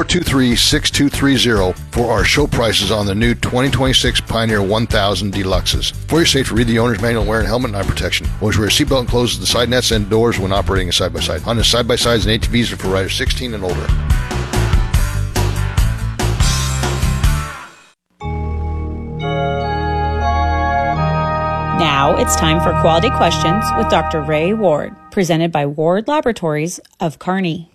423-6230 for our show prices on the new 2026 Pioneer 1000 Deluxes. For your safety, read the owner's manual wearing helmet and eye protection. Always wear a seatbelt and close the side nets and doors when operating a side-by-side. Honda side-by-sides and ATVs are for riders 16 and older. Now it's time for Quality Questions with Dr. Ray Ward, presented by Ward Laboratories of Kearney.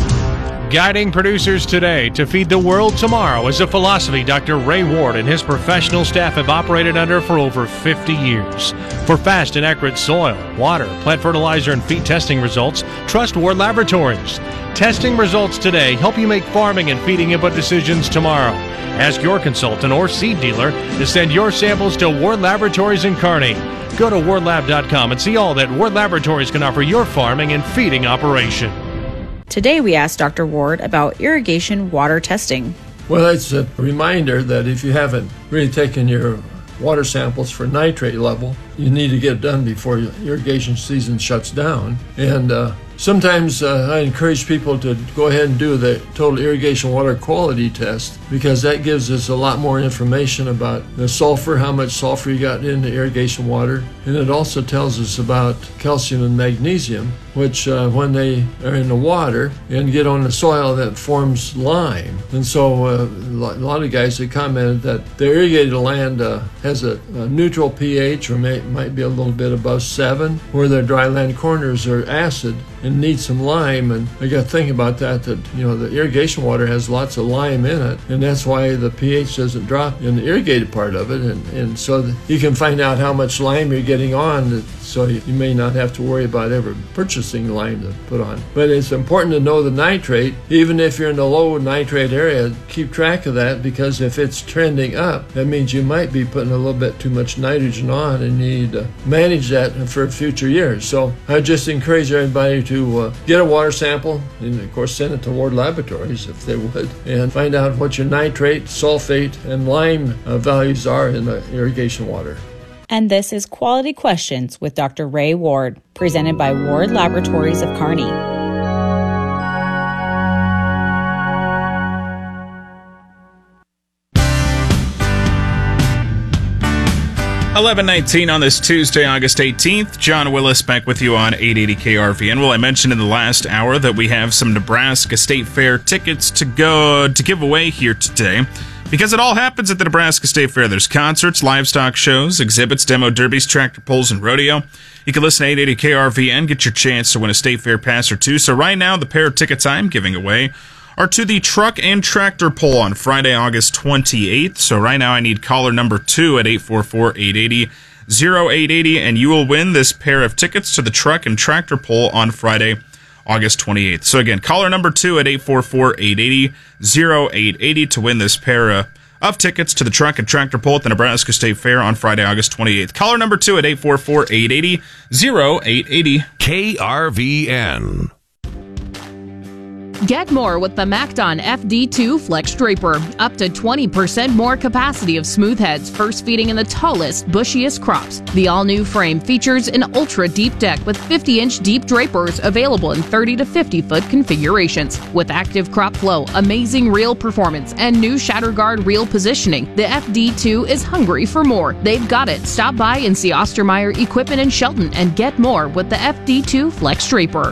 Guiding producers today to feed the world tomorrow is a philosophy Dr. Ray Ward and his professional staff have operated under for over 50 years. For fast and accurate soil, water, plant fertilizer, and feed testing results, trust Ward Laboratories. Testing results today help you make farming and feeding input decisions tomorrow. Ask your consultant or seed dealer to send your samples to Ward Laboratories in Kearney. Go to wardlab.com and see all that Ward Laboratories can offer your farming and feeding operation. Today we asked Dr. Ward about irrigation water testing. Well, it's a reminder that if you haven't really taken your water samples for nitrate level, you need to get it done before your irrigation season shuts down. And sometimes I encourage people to go ahead and do the total irrigation water quality test, because that gives us a lot more information about the sulfur, how much sulfur you got in the irrigation water. And it also tells us about calcium and magnesium, which when they are in the water and get on the soil, that forms lime. And so a lot of guys have commented that the irrigated land has a neutral pH, or might be a little bit above 7, where their dry land corners are acid and need some lime. And I got to think about that the irrigation water has lots of lime in it, and that's why the pH doesn't drop in the irrigated part of it. And so you can find out how much lime you're getting on, so you may not have to worry about ever purchasing lime to put on. But it's important to know the nitrate. Even if you're in the low nitrate area, keep track of that, because if it's trending up, that means you might be putting a little bit too much nitrogen on, and you need to manage that for future years. So I just encourage everybody to get a water sample, and of course send it to Ward Laboratories if they would, and find out what your nitrate, sulfate, and lime values are in the irrigation water. And this is Quality Questions with Dr. Ray Ward, presented by Ward Laboratories of Kearney. 11:19 on this Tuesday, August 18th. John Willis back with you on 880 KRVN. Well, I mentioned in the last hour that we have some Nebraska State Fair tickets to give away here today, because it all happens at the Nebraska State Fair. There's concerts, livestock shows, exhibits, demo derbies, tractor pulls, and rodeo. You can listen to 880 KRVN, get your chance to win a State Fair pass or two. So right now, the pair of tickets I'm giving away are to the truck and tractor pull on Friday, August 28th. So right now I need caller number 2 at 844-880-0880, and you will win this pair of tickets to the truck and tractor pull on Friday, August 28th. So again, caller number 2 at 844-880-0880 to win this pair of tickets to the truck and tractor pull at the Nebraska State Fair on Friday, August 28th. Caller number 2 at 844-880-0880. KRVN. Get more with the MacDon FD2 Flex Draper. Up to 20% more capacity of smooth heads, first feeding in the tallest, bushiest crops. The all-new frame features an ultra-deep deck with 50-inch deep drapers available in 30 to 50-foot configurations. With active crop flow, amazing reel performance, and new shatter guard reel positioning, the FD2 is hungry for more. They've got it. Stop by and see Ostermeyer Equipment in Shelton and get more with the FD2 Flex Draper.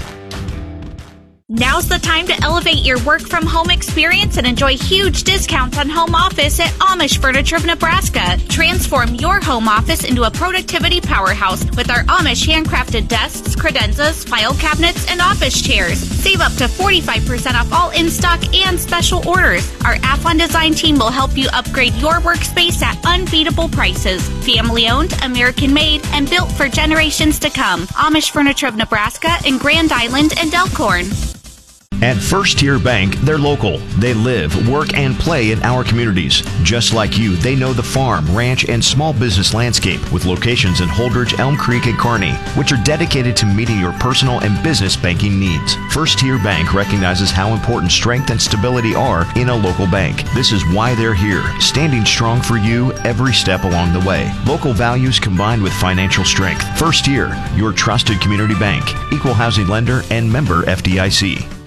Now's the time to elevate your work-from-home experience and enjoy huge discounts on home office at Amish Furniture of Nebraska. Transform your home office into a productivity powerhouse with our Amish handcrafted desks, credenzas, file cabinets, and office chairs. Save up to 45% off all in-stock and special orders. Our Athlon Design team will help you upgrade your workspace at unbeatable prices. Family-owned, American-made, and built for generations to come. Amish Furniture of Nebraska in Grand Island and Elkhorn. At First Tier Bank, they're local. They live, work, and play in our communities. Just like you, they know the farm, ranch, and small business landscape with locations in Holdridge, Elm Creek, and Kearney, which are dedicated to meeting your personal and business banking needs. First Tier Bank recognizes how important strength and stability are in a local bank. This is why they're here, standing strong for you every step along the way. Local values combined with financial strength. First Tier, your trusted community bank, equal housing lender, and member FDIC.